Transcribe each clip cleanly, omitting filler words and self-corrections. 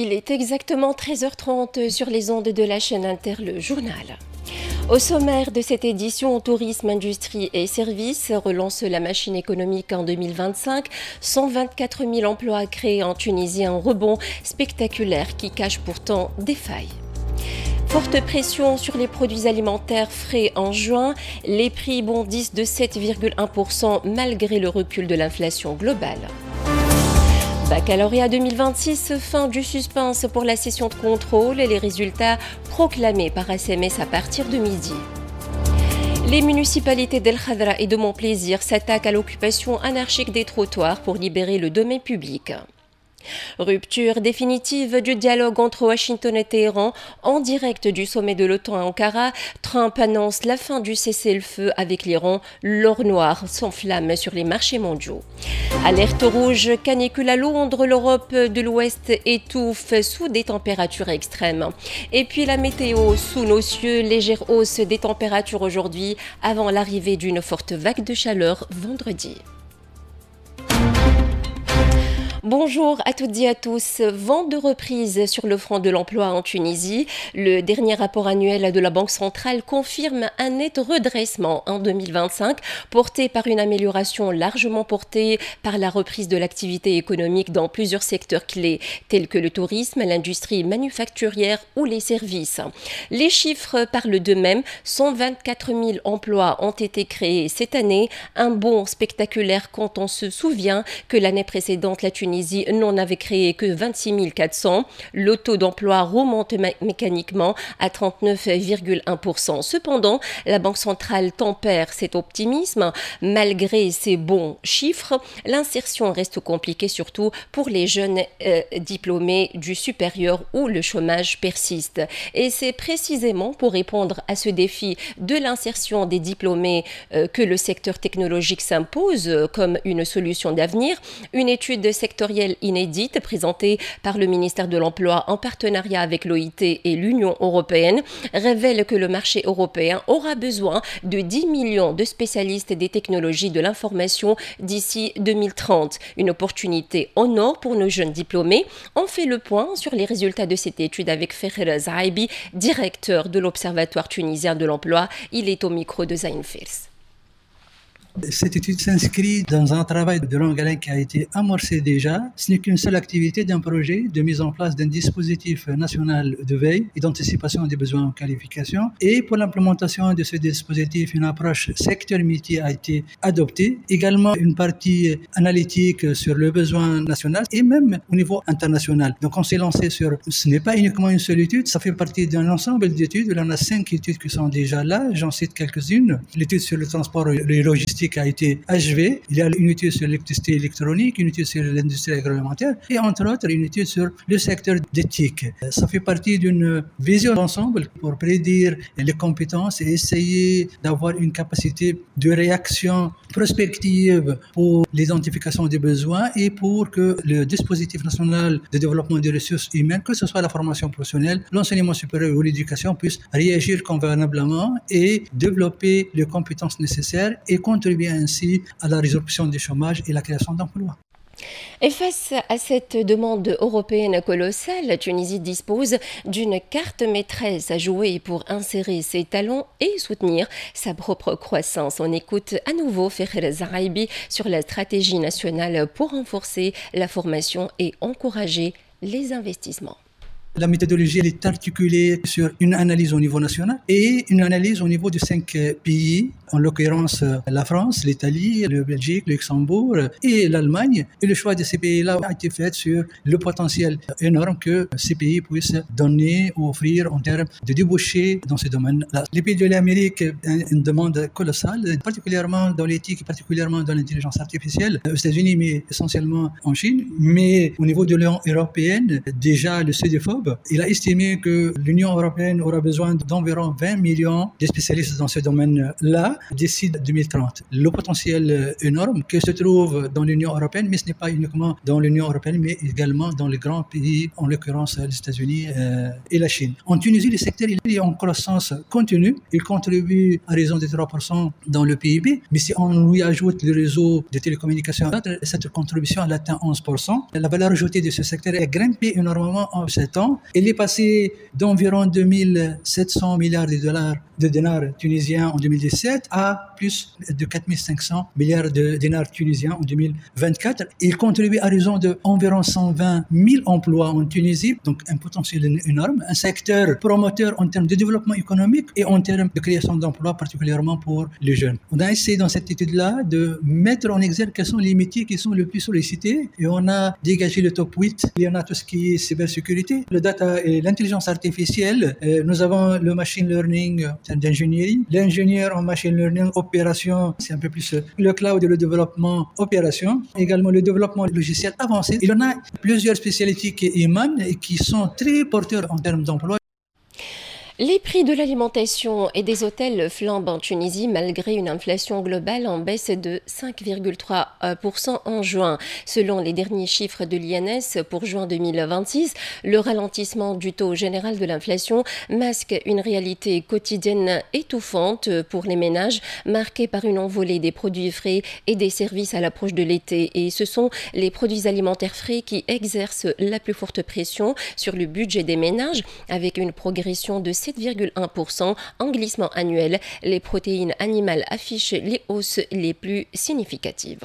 Il est exactement 13h30 sur les ondes de la chaîne Inter, le journal. Au sommaire de cette édition, tourisme, industrie et services relance la machine économique en 2025. 124 000 emplois créés en Tunisie, un rebond spectaculaire qui cache pourtant des failles. Forte pression sur les produits alimentaires frais en juin. Les prix bondissent de 7,1% malgré le recul de l'inflation globale. Baccalauréat 2026, fin du suspense pour la session de contrôle et les résultats proclamés par SMS à partir de midi. Les municipalités d'El Khadra et de Montplaisir s'attaquent à l'occupation anarchique des trottoirs pour libérer le domaine public. Rupture définitive du dialogue entre Washington et Téhéran en direct du sommet de l'OTAN à Ankara. Trump annonce la fin du cessez-le-feu avec l'Iran. L'or noir s'enflamme sur les marchés mondiaux. Alerte rouge, canicule à Londres. L'Europe de l'Ouest étouffe sous des températures extrêmes. Et puis la météo sous nos cieux, légère hausse des températures aujourd'hui avant l'arrivée d'une forte vague de chaleur vendredi. Bonjour à toutes et à tous. Vent de reprise sur le front de l'emploi en Tunisie. Le dernier rapport annuel de la Banque centrale confirme un net redressement en 2025, porté par une amélioration largement portée par la reprise de l'activité économique dans plusieurs secteurs clés, tels que le tourisme, l'industrie manufacturière ou les services. Les chiffres parlent d'eux-mêmes. 124 000 emplois ont été créés cette année, un bond spectaculaire quand on se souvient que l'année précédente, la Tunisie n'en avait créé que 26 400. Le taux d'emploi remonte mécaniquement à 39,1%. Cependant, la Banque centrale tempère cet optimisme. Malgré ces bons chiffres, l'insertion reste compliquée, surtout pour les jeunes diplômés du supérieur où le chômage persiste. Et c'est précisément pour répondre à ce défi de l'insertion des diplômés que le secteur technologique s'impose comme une solution d'avenir. Une étude sectorielle inédite présentée par le ministère de l'Emploi en partenariat avec l'OIT et l'Union européenne révèle que le marché européen aura besoin de 10 millions de spécialistes des technologies de l'information d'ici 2030. Une opportunité en or pour nos jeunes diplômés. On fait le point sur les résultats de cette étude avec Ferrer Zahaibi, directeur de l'Observatoire tunisien de l'emploi. Il est au micro de Zain Fils. Cette étude s'inscrit dans un travail de longue haleine qui a été amorcé déjà. Ce n'est qu'une seule activité d'un projet de mise en place d'un dispositif national de veille et d'anticipation des besoins en qualification. Et pour l'implémentation de ce dispositif, une approche secteur-métier a été adoptée. Également, une partie analytique sur le besoin national et même au niveau international. Donc, on s'est lancé sur, ce n'est pas uniquement une seule étude, ça fait partie d'un ensemble d'études. Il y en a 5 études qui sont déjà là. J'en cite quelques-unes. L'étude sur le transport et les logistiques a été achevée. Il y a une étude sur l'électricité électronique, une étude sur l'industrie agroalimentaire et entre autres une étude sur le secteur d'éthique. Ça fait partie d'une vision d'ensemble pour prédire les compétences et essayer d'avoir une capacité de réaction prospective pour l'identification des besoins et pour que le dispositif national de développement des ressources humaines, que ce soit la formation professionnelle, l'enseignement supérieur ou l'éducation, puisse réagir convenablement et développer les compétences nécessaires et contribuer ainsi à la résolution du chômage et la création d'emplois. Et face à cette demande européenne colossale, la Tunisie dispose d'une carte maîtresse à jouer pour insérer ses talents et soutenir sa propre croissance. On écoute à nouveau Ferrer Zahaibi sur la stratégie nationale pour renforcer la formation et encourager les investissements. La méthodologie elle est articulée sur une analyse au niveau national et une analyse au niveau de 5 pays, en l'occurrence la France, l'Italie, la Belgique, le Luxembourg et l'Allemagne. Et le choix de ces pays-là a été fait sur le potentiel énorme que ces pays puissent donner ou offrir en termes de débouchés dans ce domaine-là. Les pays de l'Amérique ont une demande colossale, particulièrement dans l'éthique, particulièrement dans l'intelligence artificielle, aux États-Unis, mais essentiellement en Chine. Mais au niveau de l'Union européenne, déjà le CEDEFOP, Trump, il a estimé que l'Union européenne aura besoin d'environ 20 millions de spécialistes dans ce domaine-là d'ici 2030. Le potentiel énorme que se trouve dans l'Union européenne, mais ce n'est pas uniquement dans l'Union européenne, mais également dans les grands pays, en l'occurrence les États-Unis et la Chine. En Tunisie, le secteur il est en croissance continue. Il contribue à raison de 3% dans le PIB, mais si on lui ajoute le réseau de télécommunications, cette contribution elle atteint 11%. La valeur ajoutée de ce secteur a grimpé énormément en 7 ans. Il est passé d'environ 2700 milliards de dinars tunisiens en 2017 à plus de 4500 milliards de dinars tunisiens en 2024. Il contribue à raison d'environ 120 000 emplois en Tunisie, donc un potentiel énorme, un secteur promoteur en termes de développement économique et en termes de création d'emplois, particulièrement pour les jeunes. On a essayé dans cette étude-là de mettre en exergue quels sont les métiers qui sont le plus sollicités et on a dégagé le top 8. Il y en a tout ce qui est cybersécurité, le data et l'intelligence artificielle. Nous avons le machine learning d'ingénierie, l'ingénieur en machine learning opération, c'est un peu plus le cloud et le développement opération, également le développement logiciel avancé. Il y en a plusieurs spécialités qui émanent et qui sont très porteurs en termes d'emploi. Les prix de l'alimentation et des hôtels flambent en Tunisie malgré une inflation globale en baisse de 5,3% en juin. Selon les derniers chiffres de l'INS pour juin 2026, le ralentissement du taux général de l'inflation masque une réalité quotidienne étouffante pour les ménages, marquée par une envolée des produits frais et des services à l'approche de l'été. Et ce sont les produits alimentaires frais qui exercent la plus forte pression sur le budget des ménages, avec une progression de 7,1% en glissement annuel. Les protéines animales affichent les hausses les plus significatives.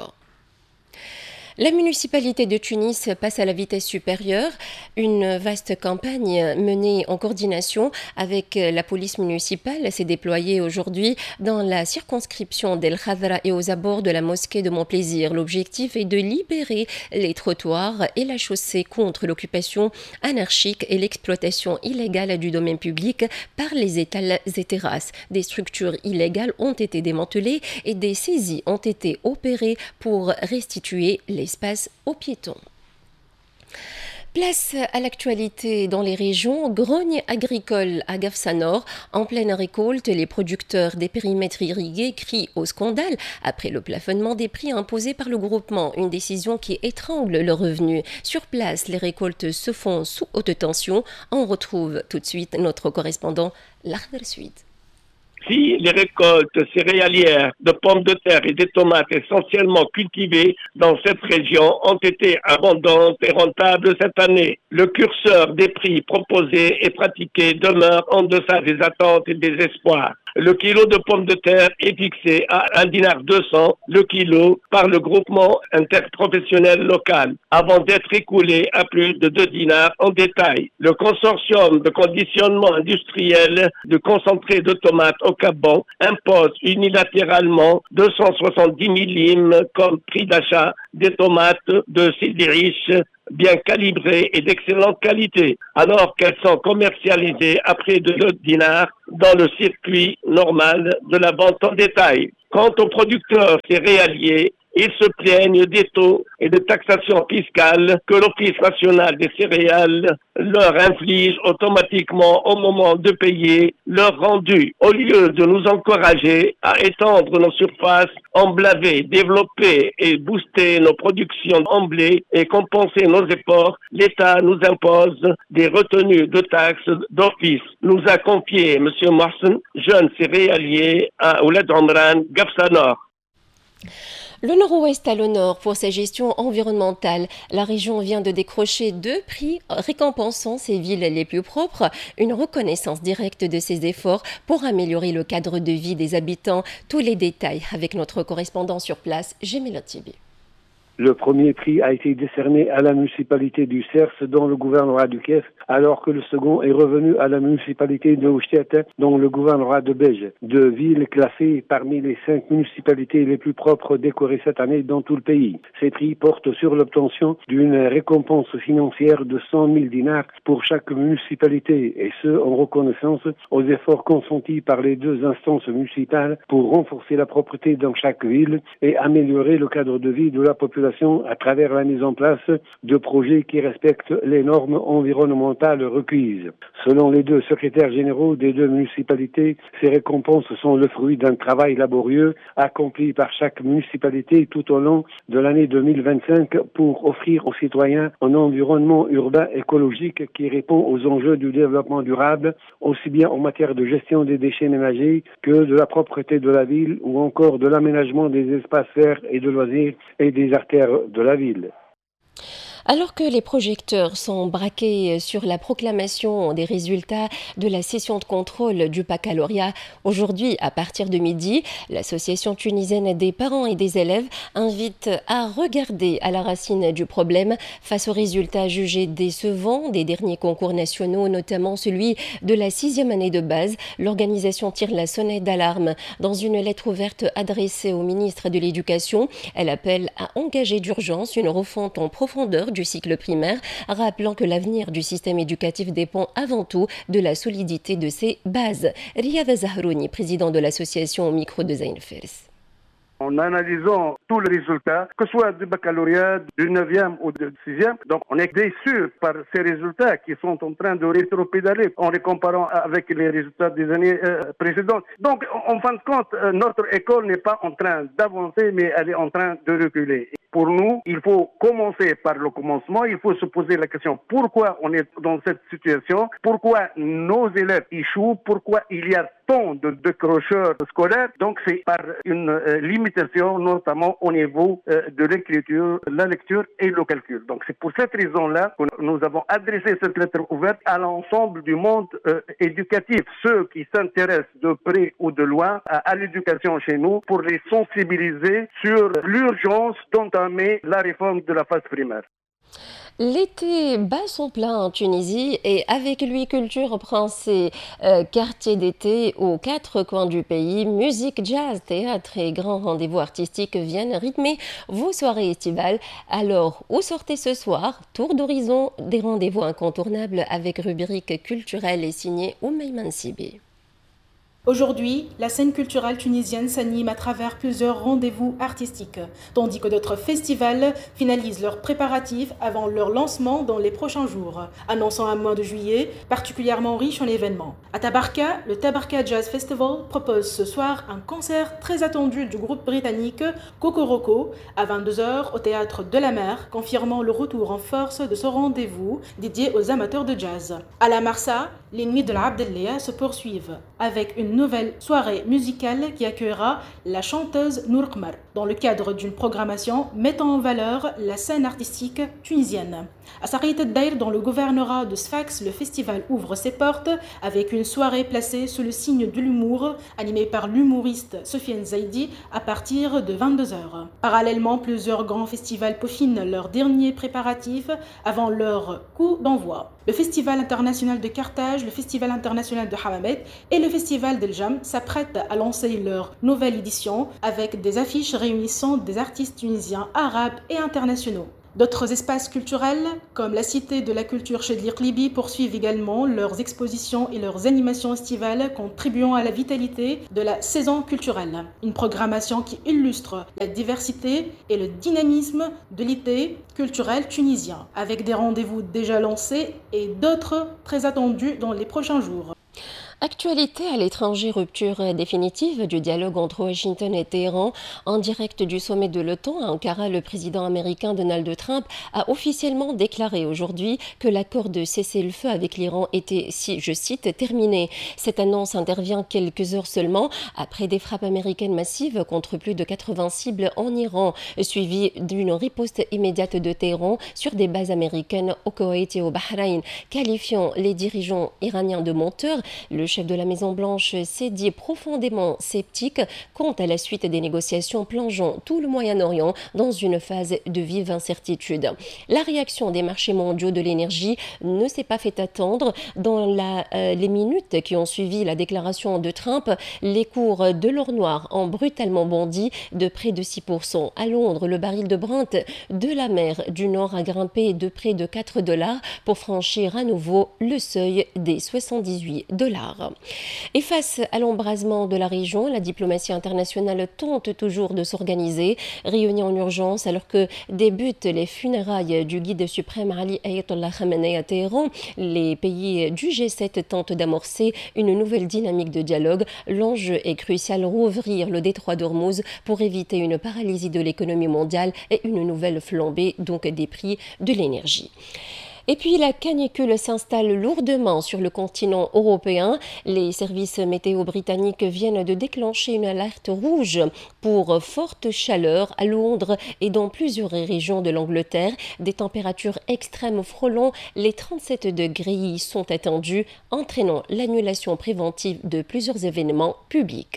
La municipalité de Tunis passe à la vitesse supérieure. Une vaste campagne menée en coordination avec la police municipale s'est déployée aujourd'hui dans la circonscription d'El Khadra et aux abords de la mosquée de Montplaisir. L'objectif est de libérer les trottoirs et la chaussée contre l'occupation anarchique et l'exploitation illégale du domaine public par les étals et terrasses. Des structures illégales ont été démantelées et des saisies ont été opérées pour restituer l'espace aux piétons. Place à l'actualité dans les régions. Grogne agricole à Gafsa Nord. En pleine récolte, les producteurs des périmètres irrigués crient au scandale après le plafonnement des prix imposé par le groupement. Une décision qui étrangle leurs revenus. Sur place, les récoltes se font sous haute tension. On retrouve tout de suite notre correspondant L'Akhdar Suid. Si les récoltes céréalières de pommes de terre et des tomates essentiellement cultivées dans cette région ont été abondantes et rentables cette année, le curseur des prix proposés et pratiqués demeure en deçà des attentes et des espoirs. Le kilo de pommes de terre est fixé à 1,2 dinar le kilo par le groupement interprofessionnel local, avant d'être écoulé à plus de 2 dinars en détail. Le consortium de conditionnement industriel de concentré de tomates au Gabon impose unilatéralement 270 millim comme prix d'achat des tomates de Sidi Riche bien calibrées et d'excellente qualité, alors qu'elles sont commercialisées à près de 2 dinars dans le circuit normal de la vente en détail. Quant aux producteurs céréaliers, ils se plaignent des taux et de taxation fiscale que l'Office national des céréales leur inflige automatiquement au moment de payer leur rendu. Au lieu de nous encourager à étendre nos surfaces en blé, développer et booster nos productions en blé et compenser nos efforts, l'État nous impose des retenues de taxes d'office. Nous a confié M. Marsen, jeune céréalier à Ouled Omran, Gafsa Nord. Le nord-ouest à l'honneur pour sa gestion environnementale. La région vient de décrocher 2 prix récompensant ses villes les plus propres, une reconnaissance directe de ses efforts pour améliorer le cadre de vie des habitants. Tous les détails avec notre correspondant sur place, Gemila Tibi. Le premier prix a été décerné à la municipalité du Cers dans le gouvernorat du Kef, alors que le second est revenu à la municipalité de Ouchet dans le gouvernorat de Bége, 2 villes classées parmi les 5 municipalités les plus propres décorées cette année dans tout le pays. Ces prix portent sur l'obtention d'une récompense financière de 100 000 dinars pour chaque municipalité, et ce en reconnaissance aux efforts consentis par les 2 instances municipales pour renforcer la propreté dans chaque ville et améliorer le cadre de vie de la population population à travers la mise en place de projets qui respectent les normes environnementales requises. Selon les deux secrétaires généraux des deux municipalités, ces récompenses sont le fruit d'un travail laborieux accompli par chaque municipalité tout au long de l'année 2025 pour offrir aux citoyens un environnement urbain écologique qui répond aux enjeux du développement durable, aussi bien en matière de gestion des déchets ménagers que de la propreté de la ville ou encore de l'aménagement des espaces verts et de loisirs et des artères de la ville. Alors que les projecteurs sont braqués sur la proclamation des résultats de la session de contrôle du baccalauréat, aujourd'hui, à partir de midi, l'Association tunisienne des parents et des élèves invite à regarder à la racine du problème face aux résultats jugés décevants des derniers concours nationaux, notamment celui de la 6e année de base. L'organisation tire la sonnette d'alarme. Dans une lettre ouverte adressée au ministre de l'Éducation, elle appelle à engager d'urgence une refonte en profondeur du cycle primaire, rappelant que l'avenir du système éducatif dépend avant tout de la solidité de ses bases. Riyad Zahrouni, président de l'association au micro de Zain Fers. En analysant tous les résultats, que ce soit du baccalauréat, du 9e ou du 6e, donc on est déçus par ces résultats qui sont en train de rétropédaler en les comparant avec les résultats des années précédentes. Donc, en fin de compte, notre école n'est pas en train d'avancer, mais elle est en train de reculer. Pour nous, il faut commencer par le commencement. Il faut se poser la question pourquoi on est dans cette situation, pourquoi nos élèves échouent, pourquoi il y a tant de décrocheurs scolaires. Donc, c'est par une limitation, notamment au niveau de l'écriture, la lecture et le calcul. Donc, c'est pour cette raison-là que nous avons adressé cette lettre ouverte à l'ensemble du monde éducatif, ceux qui s'intéressent de près ou de loin à l'éducation chez nous, pour les sensibiliser sur l'urgence d'entamer la réforme de la phase primaire. L'été bat son plein en Tunisie et avec lui culture prend ses quartiers d'été aux quatre coins du pays. Musique, jazz, théâtre et grands rendez-vous artistiques viennent rythmer vos soirées estivales. Alors, où sortez ce soir? Tour d'horizon, des rendez-vous incontournables avec rubrique culturelle et signée Oumayman Sibi. Aujourd'hui, la scène culturelle tunisienne s'anime à travers plusieurs rendez-vous artistiques, tandis que d'autres festivals finalisent leurs préparatifs avant leur lancement dans les prochains jours, annonçant un mois de juillet particulièrement riche en événements. À Tabarka, le Tabarka Jazz Festival propose ce soir un concert très attendu du groupe britannique Kokoroko à 22h au Théâtre de la Mer, confirmant le retour en force de ce rendez-vous dédié aux amateurs de jazz. À la Marsa, les nuits de l'Abdelléa se poursuivent avec une nouvelle soirée musicale qui accueillera la chanteuse Nour Qmar dans le cadre d'une programmation mettant en valeur la scène artistique tunisienne. À Sarit el-Daïr, dans le gouvernorat de Sfax, le festival ouvre ses portes avec une soirée placée sous le signe de l'humour, animée par l'humoriste Sofiane Zaidi à partir de 22h. Parallèlement, plusieurs grands festivals peaufinent leurs derniers préparatifs avant leur coup d'envoi. Le Festival international de Carthage, le Festival international de Hammamet et le Festival d'El Jam s'apprêtent à lancer leur nouvelle édition avec des affiches réunissant des artistes tunisiens, arabes et internationaux. D'autres espaces culturels, comme la Cité de la Culture chez Libi, poursuivent également leurs expositions et leurs animations estivales, contribuant à la vitalité de la saison culturelle. Une programmation qui illustre la diversité et le dynamisme de l'été culturel tunisien, avec des rendez-vous déjà lancés et d'autres très attendus dans les prochains jours. Actualité à l'étranger, rupture définitive du dialogue entre Washington et Téhéran. En direct du sommet de l'OTAN à Ankara, le président américain Donald Trump a officiellement déclaré aujourd'hui que l'accord de cessez-le-feu avec l'Iran était, si je cite, terminé. Cette annonce intervient quelques heures seulement après des frappes américaines massives contre plus de 80 cibles en Iran, suivies d'une riposte immédiate de Téhéran sur des bases américaines au Koweït et au Bahreïn. Qualifiant les dirigeants iraniens de menteurs, le chef de la Maison-Blanche s'est dit profondément sceptique quant à la suite des négociations plongeant tout le Moyen-Orient dans une phase de vive incertitude. La réaction des marchés mondiaux de l'énergie ne s'est pas fait attendre. Dans les minutes qui ont suivi la déclaration de Trump, les cours de l'or noir ont brutalement bondi de près de 6%. À Londres, le baril de Brent de la mer du Nord a grimpé de près de $4 pour franchir à nouveau le seuil des $78. heures. Et face à l'embrasement de la région, la diplomatie internationale tente toujours de s'organiser, réunie en urgence alors que débutent les funérailles du guide suprême Ali Ayatollah Khamenei à Téhéran. Les pays du G7 tentent d'amorcer une nouvelle dynamique de dialogue. L'enjeu est crucial, rouvrir le détroit d'Ormuz pour éviter une paralysie de l'économie mondiale et une nouvelle flambée donc des prix de l'énergie. Et puis la canicule s'installe lourdement sur le continent européen. Les services météo britanniques viennent de déclencher une alerte rouge pour forte chaleur à Londres et dans plusieurs régions de l'Angleterre. Des températures extrêmes frôlant les 37 degrés y sont attendues, entraînant l'annulation préventive de plusieurs événements publics.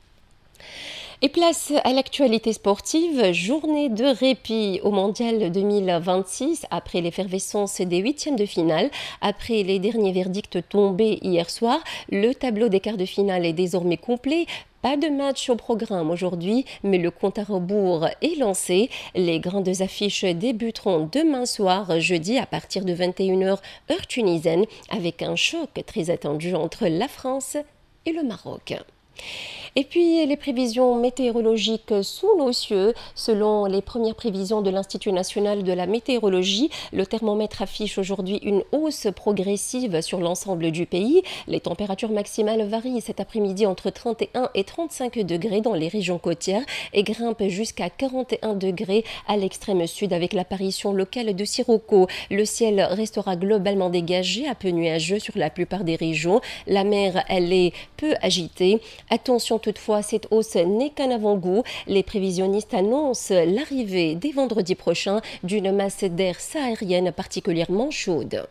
Et place à l'actualité sportive, journée de répit au Mondial 2026 après l'effervescence des huitièmes de finale. Après les derniers verdicts tombés hier soir, le tableau des quarts de finale est désormais complet. Pas de match au programme aujourd'hui, mais le compte à rebours est lancé. Les grandes affiches débuteront demain soir, jeudi, à partir de 21h, heure tunisienne, avec un choc très attendu entre la France et le Maroc. Et puis les prévisions météorologiques sous nos cieux. Selon les premières prévisions de l'Institut national de la météorologie, le thermomètre affiche aujourd'hui une hausse progressive sur l'ensemble du pays. Les températures maximales varient cet après-midi entre 31 et 35 degrés dans les régions côtières et grimpent jusqu'à 41 degrés à l'extrême sud avec l'apparition locale de sirocco. Le ciel restera globalement dégagé, un peu nuageux sur la plupart des régions. La mer, elle est peu agitée. Attention toutefois, cette hausse n'est qu'un avant-goût. Les prévisionnistes annoncent l'arrivée dès vendredi prochain d'une masse d'air saharienne particulièrement chaude.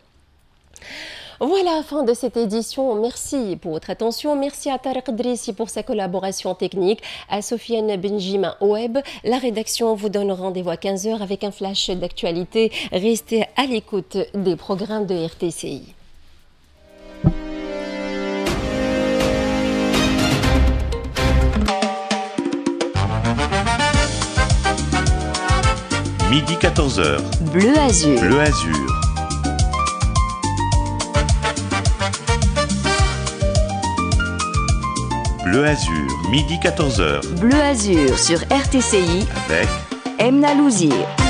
Voilà, fin de cette édition. Merci pour votre attention. Merci à Tarek Drissi pour sa collaboration technique, à Sofiane Benjima Web. La rédaction vous donne rendez-vous à 15h avec un flash d'actualité. Restez à l'écoute des programmes de RTCI. Midi 14h. Bleu Azur. Bleu Azur. Bleu Azur, midi 14h. Bleu Azur sur RTCI Avec Emna Louzir.